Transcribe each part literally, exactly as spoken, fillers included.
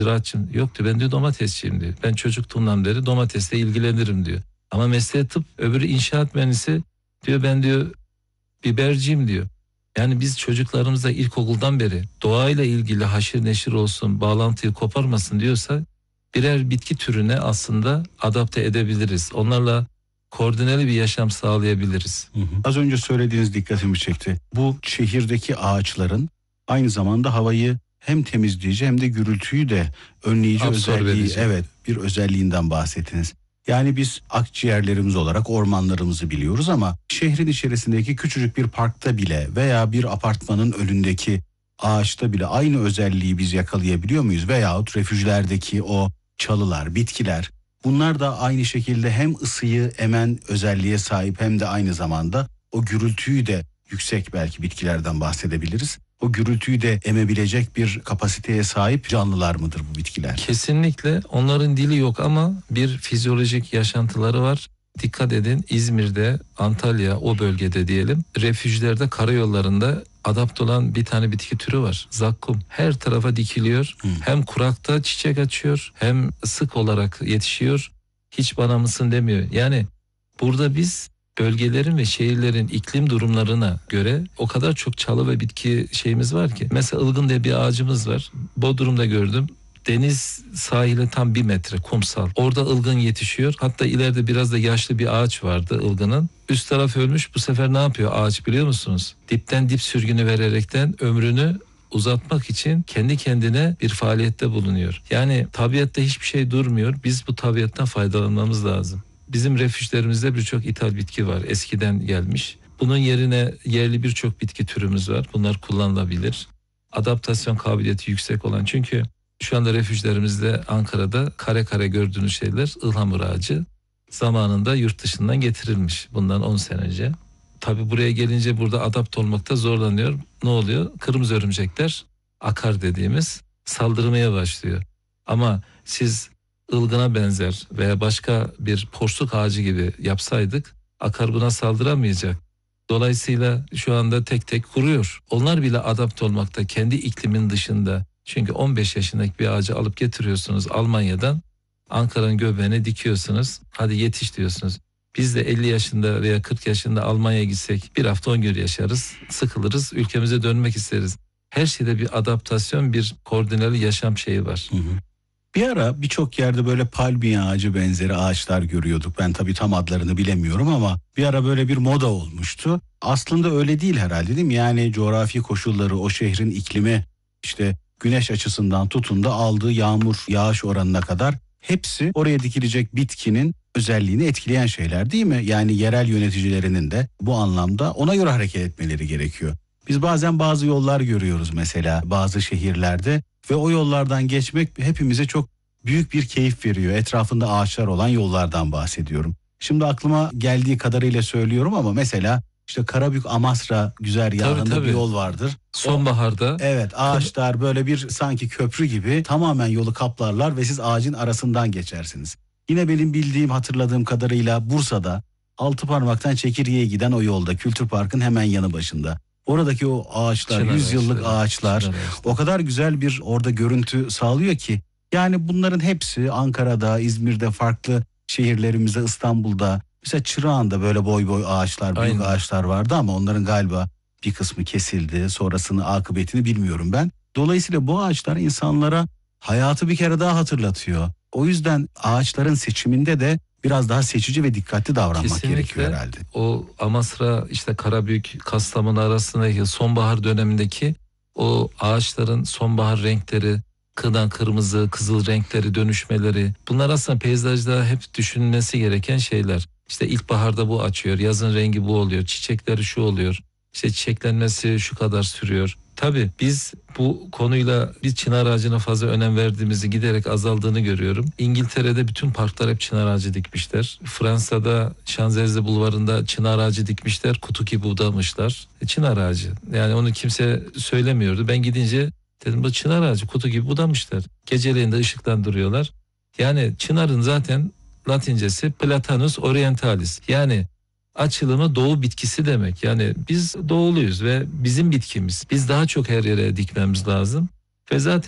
Ziraatçım, yok diyor, ben diyor domatesçiyim diyor. Ben çocukluğumdan beri domatesle ilgilenirim diyor. Ama mesleği tıp, öbürü inşaat mühendisi diyor, ben diyor biberciyim diyor. Yani biz çocuklarımıza ilkokuldan beri doğayla ilgili haşir neşir olsun, bağlantıyı koparmasın diyorsa birer bitki türüne aslında adapte edebiliriz. Onlarla koordineli bir yaşam sağlayabiliriz. Hı hı. Az önce söylediğiniz dikkatimi çekti. Bu şehirdeki ağaçların aynı zamanda havayı hem temizleyici hem de gürültüyü de önleyici Absorbe özelliği, edici. evet, bir özelliğinden bahsettiniz. Yani biz akciğerlerimiz olarak ormanlarımızı biliyoruz ama şehrin içerisindeki küçücük bir parkta bile veya bir apartmanın önündeki ağaçta bile aynı özelliği biz yakalayabiliyor muyuz? Veyahut refüjlerdeki o çalılar, bitkiler, bunlar da aynı şekilde hem ısıyı emen özelliğe sahip hem de aynı zamanda o gürültüyü de, yüksek belki bitkilerden bahsedebiliriz, o gürültüyü de emebilecek bir kapasiteye sahip canlılar mıdır bu bitkiler? Kesinlikle onların dili yok ama bir fizyolojik yaşantıları var. Dikkat edin, İzmir'de, Antalya, o bölgede diyelim, refüjlerde, karayollarında adapte olan bir tane bitki türü var. Zakkum. Her tarafa dikiliyor. Hmm. Hem kurakta çiçek açıyor, hem sık olarak yetişiyor. Hiç bana mısın demiyor. Yani burada biz bölgelerin ve şehirlerin iklim durumlarına göre o kadar çok çalı ve bitki şeyimiz var ki. Mesela ılgın diye bir ağacımız var. Bodrum'da gördüm. Deniz sahile tam bir metre, kumsal. Orada ılgın yetişiyor. Hatta ileride biraz da yaşlı bir ağaç vardı ılgının. Üst taraf ölmüş. Bu sefer ne yapıyor ağaç biliyor musunuz? Dipten dip sürgünü vererekten ömrünü uzatmak için kendi kendine bir faaliyette bulunuyor. Yani tabiatta hiçbir şey durmuyor. Biz bu tabiattan faydalanmamız lazım. Bizim refüjlerimizde birçok ithal bitki var. Eskiden gelmiş. Bunun yerine yerli birçok bitki türümüz var. Bunlar kullanılabilir. Adaptasyon kabiliyeti yüksek olan, çünkü şu anda refüjlerimizde Ankara'da kare kare gördüğünüz şeyler ıhlamur ağacı. Zamanında yurt dışından getirilmiş, bundan on sene önce. Tabii buraya gelince burada adapte olmakta zorlanıyor. Ne oluyor? Kırmızı örümcekler, akar dediğimiz, saldırmaya başlıyor. Ama siz ılgına benzer veya başka bir porsuk ağacı gibi yapsaydık akar buna saldıramayacak. Dolayısıyla şu anda tek tek kuruyor. Onlar bile adapte olmakta kendi iklimin dışında. Çünkü on beş yaşındaki bir ağacı alıp getiriyorsunuz Almanya'dan, Ankara'nın göbeğine dikiyorsunuz. Hadi yetiş diyorsunuz. Biz de elli yaşında veya kırk yaşında Almanya'ya gitsek bir hafta on gün yaşarız, sıkılırız, ülkemize dönmek isteriz. Her şeyde bir adaptasyon, bir koordineli yaşam şeyi var. Hı hı. Bir ara birçok yerde böyle palmiye ağacı benzeri ağaçlar görüyorduk. Ben tabii tam adlarını bilemiyorum ama bir ara böyle bir moda olmuştu. Aslında öyle değil herhalde, değil mi? Yani coğrafi koşulları, o şehrin iklimi, işte güneş açısından tutun da aldığı yağmur, yağış oranına kadar hepsi oraya dikilecek bitkinin özelliğini etkileyen şeyler, değil mi? Yani yerel yöneticilerinin de bu anlamda ona göre hareket etmeleri gerekiyor. Biz bazen bazı yollar görüyoruz mesela bazı şehirlerde ve o yollardan geçmek hepimize çok büyük bir keyif veriyor. Etrafında ağaçlar olan yollardan bahsediyorum. Şimdi aklıma geldiği kadarıyla söylüyorum ama mesela işte Karabük Amasra güzergahında tabii, tabii. bir yol vardır. Sonbaharda. O, evet, ağaçlar böyle bir sanki köprü gibi tamamen yolu kaplarlar ve siz ağacın arasından geçersiniz. Yine benim bildiğim, hatırladığım kadarıyla Bursa'da Altıparmak'tan Çekirge'ye giden o yolda, Kültür Park'ın hemen yanı başında. Oradaki o ağaçlar, yüz yıllık ağaçlar o kadar güzel bir orada görüntü sağlıyor ki. Yani bunların hepsi Ankara'da, İzmir'de, farklı şehirlerimizde, İstanbul'da. Mesela Çırağan'da böyle boy boy ağaçlar, büyük Aynen. ağaçlar vardı ama onların galiba bir kısmı kesildi. Sonrasını, akıbetini bilmiyorum ben. Dolayısıyla bu ağaçlar insanlara hayatı bir kere daha hatırlatıyor. O yüzden ağaçların seçiminde de biraz daha seçici ve dikkatli davranmak Kesinlikle. gerekiyor herhalde. O Amasra, işte Karabük, Kastamonu arasındaki sonbahar dönemindeki o ağaçların sonbahar renkleri, kıdan kırmızı, kızıl renkleri dönüşmeleri, bunlar aslında peyzajda hep düşünülmesi gereken şeyler. İşte ilkbaharda bu açıyor, yazın rengi bu oluyor, çiçekleri şu oluyor, işte çiçeklenmesi şu kadar sürüyor. Tabii biz bu konuyla bir çınar ağacına fazla önem verdiğimizi, giderek azaldığını görüyorum. İngiltere'de bütün parklar hep çınar ağacı dikmişler. Fransa'da Şanzelize Bulvarı'nda çınar ağacı dikmişler, kutu gibi budamışlar. E, çınar ağacı. Yani onu kimse söylemiyordu. Ben gidince dedim bu çınar ağacı, kutu gibi budamışlar. Geceleyin de ışıklandırıyorlar. Yani çınarın zaten Latincesi Platanus orientalis. Yani açılımı doğu bitkisi demek. Yani biz doğuluyuz ve bizim bitkimiz. Biz daha çok her yere dikmemiz lazım. Ve zaten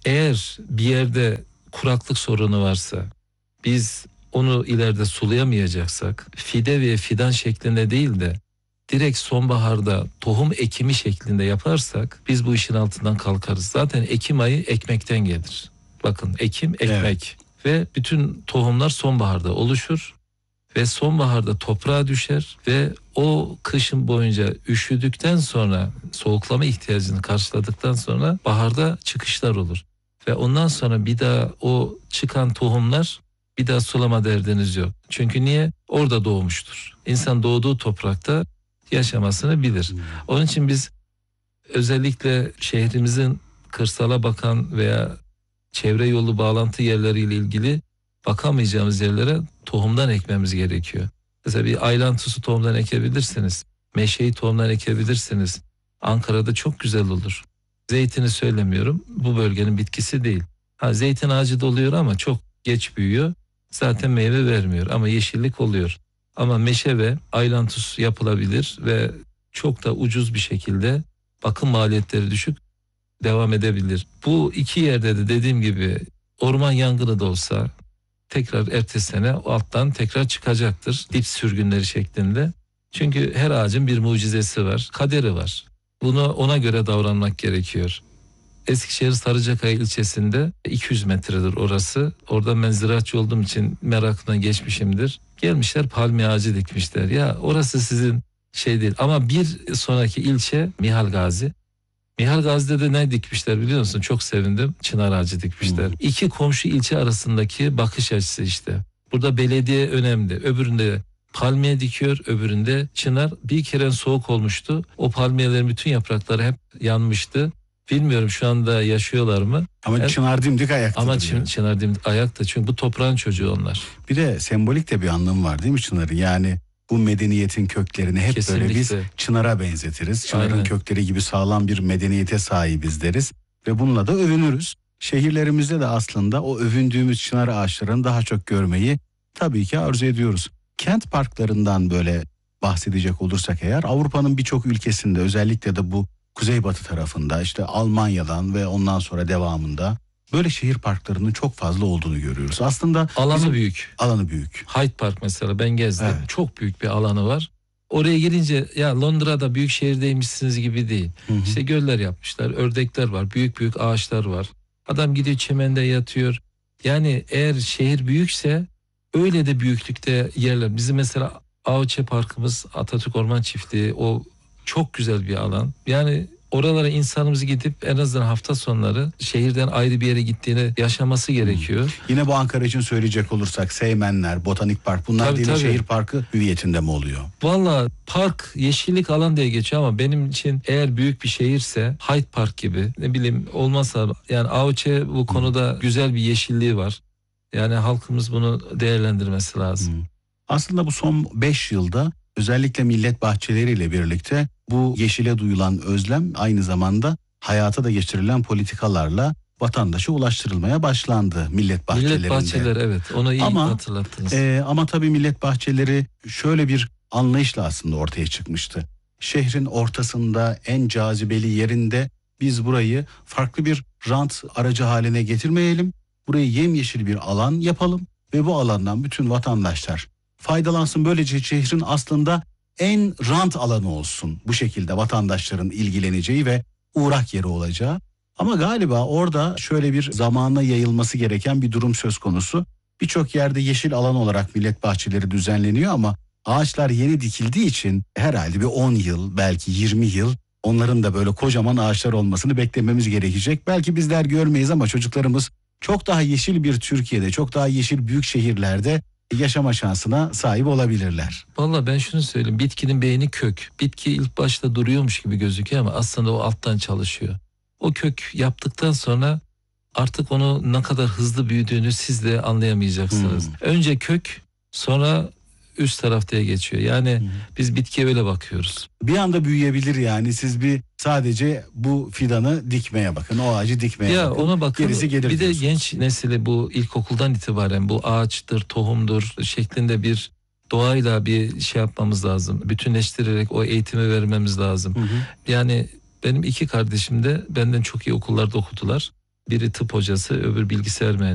Eğer bir yerde kuraklık sorunu varsa, biz onu ileride sulayamayacaksak, fide ve fidan şeklinde değil de direkt sonbaharda tohum ekimi şeklinde yaparsak biz bu işin altından kalkarız. Zaten Ekim ayı ekmekten gelir. Bakın, ekim ekmek, evet. Ve bütün tohumlar sonbaharda oluşur ve sonbaharda toprağa düşer ve o kışın boyunca üşüdükten sonra, soğuklama ihtiyacını karşıladıktan sonra baharda çıkışlar olur. Ve ondan sonra bir daha o çıkan tohumlar, bir daha sulama derdiniz yok. Çünkü niye? Orada doğmuştur. İnsan doğduğu toprakta yaşamasını bilir. Onun için biz özellikle şehrimizin kırsala bakan veya çevre yolu bağlantı yerleriyle ilgili bakamayacağımız yerlere tohumdan ekmemiz gerekiyor. Mesela bir aylantusu tohumdan ekebilirsiniz. Meşeyi tohumdan ekebilirsiniz. Ankara'da çok güzel olur. Zeytini söylemiyorum. Bu bölgenin bitkisi değil. Ha, zeytin ağacı da oluyor ama çok geç büyüyor. Zaten meyve vermiyor ama yeşillik oluyor. Ama meşe ve aylantus yapılabilir ve çok da ucuz bir şekilde, bakım maliyetleri düşük, devam edebilir. Bu iki yerde de dediğim gibi orman yangını da olsa tekrar ertesi sene o alttan tekrar çıkacaktır. Dip sürgünleri şeklinde. Çünkü her ağacın bir mucizesi var, kaderi var. Bunu ona göre davranmak gerekiyor. Eskişehir Sarıcakaya ilçesinde iki yüz metredir orası. Orada ben ziraatçı olduğum için merakına geçmişimdir. Gelmişler palmiye ağacı dikmişler. Ya orası sizin şey değil. Ama bir sonraki ilçe Mihal Gazi. Mihal Gazi'de de ne dikmişler biliyor musun? Çok sevindim. Çınar ağacı dikmişler. Hmm. İki komşu ilçe arasındaki bakış açısı işte. Burada belediye önemli. Öbüründe palmiye dikiyor, öbüründe çınar. Bir kere soğuk olmuştu. O palmiyelerin bütün yaprakları hep yanmıştı. Bilmiyorum şu anda yaşıyorlar mı? Ama yani, çınar dimdik ayakta. Ama çın, çınar dimdik ayakta. Çünkü bu toprağın çocuğu onlar. Bir de sembolik de bir anlamı var değil mi çınarın? Yani bu medeniyetin köklerini hep Kesinlikle. Böyle biz çınara benzetiriz. Çınarın Aynen. kökleri gibi sağlam bir medeniyete sahibiz deriz. Ve bununla da övünürüz. Şehirlerimizde de aslında o övündüğümüz çınar ağaçlarını daha çok görmeyi tabii ki arzu ediyoruz. Kent parklarından böyle bahsedecek olursak eğer, Avrupa'nın birçok ülkesinde, özellikle de bu kuzeybatı tarafında, işte Almanya'dan ve ondan sonra devamında böyle şehir parklarının çok fazla olduğunu görüyoruz. Aslında alanı bizim, büyük. Alanı büyük. Hyde Park mesela ben gezdim. Evet. Çok büyük bir alanı var. Oraya girince ya Londra'da büyük şehirdeymişsiniz gibi değil. Hı hı. İşte göller yapmışlar, ördekler var, büyük büyük ağaçlar var. Adam gidiyor çimende yatıyor. Yani eğer şehir büyükse öyle de büyüklükte yerler. Bizim mesela Avcı Parkımız, Atatürk Orman Çiftliği, o çok güzel bir alan. Yani oralara insanımız gidip en azından hafta sonları şehirden ayrı bir yere gittiğini yaşaması gerekiyor. Hmm. Yine bu Ankara için söyleyecek olursak Seymenler, Botanik Park, bunlar tabii, değil tabii. şehir parkı hüviyetinde mi oluyor? Valla park, yeşillik alan diye geçiyor ama benim için eğer büyük bir şehirse Hyde Park gibi, ne bileyim, olmazsa yani Avcı bu konuda hmm. güzel bir yeşilliği var. Yani halkımız bunu değerlendirmesi lazım. Hmm. Aslında bu son beş yılda özellikle millet bahçeleriyle birlikte bu yeşile duyulan özlem aynı zamanda hayata da geçirilen politikalarla vatandaşa ulaştırılmaya başlandı millet bahçelerinde. Millet bahçeleri, evet, onu iyi ama, hatırlattınız. E, ama tabii millet bahçeleri şöyle bir anlayışla aslında ortaya çıkmıştı. Şehrin ortasında, en cazibeli yerinde biz burayı farklı bir rant aracı haline getirmeyelim. Burayı yemyeşil bir alan yapalım ve bu alandan bütün vatandaşlar faydalansın. Böylece şehrin aslında en rant alanı olsun. Bu şekilde vatandaşların ilgileneceği ve uğrak yeri olacağı. Ama galiba orada şöyle bir zamana yayılması gereken bir durum söz konusu. Birçok yerde yeşil alan olarak millet bahçeleri düzenleniyor ama ağaçlar yeni dikildiği için herhalde bir on yıl, belki yirmi yıl onların da böyle kocaman ağaçlar olmasını beklememiz gerekecek. Belki bizler görmeyiz ama çocuklarımız çok daha yeşil bir Türkiye'de, çok daha yeşil büyük şehirlerde yaşama şansına sahip olabilirler. Vallahi ben şunu söyleyeyim. Bitkinin beyni kök. Bitki ilk başta duruyormuş gibi gözüküyor ama aslında o alttan çalışıyor. O kök yaptıktan sonra artık onu ne kadar hızlı büyüdüğünü siz de anlayamayacaksınız. Hmm. Önce kök, sonra üst taraftaya geçiyor. Yani hmm. biz bitkiye öyle bakıyoruz. Bir anda büyüyebilir yani. Siz bir sadece bu fidanı dikmeye bakın. O ağacı dikmeye ya bakın. Ona bakın. Gerisi gelir bir diyorsunuz. De genç nesili bu ilkokuldan itibaren bu ağaçtır, tohumdur şeklinde bir doğayla bir şey yapmamız lazım. Bütünleştirerek o eğitimi vermemiz lazım. Hı hı. Yani benim iki kardeşim de benden çok iyi okullarda okudular. Biri tıp hocası, öbür bilgisayar mühendisi.